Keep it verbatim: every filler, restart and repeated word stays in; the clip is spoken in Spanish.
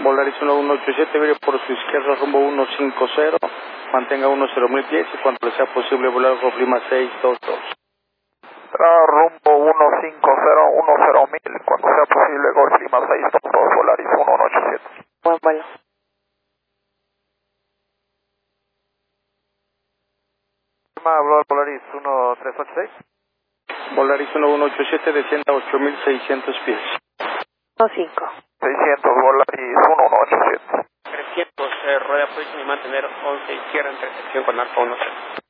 Volaris uno uno ocho siete, vire por su izquierda rumbo uno cinco cero, mantenga uno cero mil pies y cuando le sea posible volar con clima seis dos dos. Tra rumbo uno cinco cero, uno cero mil, cuando sea posible Golf Lima seis dos dos, Volaris uno uno ocho siete. Buen vuelo. Habló al Volaris uno tres ocho seis. Volaris uno uno ocho siete, descienda a ocho mil seiscientos pies. uno cinco. seiscientos, Volaris uno uno ocho siete. trescientos, eh, rueda posición y mantener once izquierda en recepción con alfa uno cero.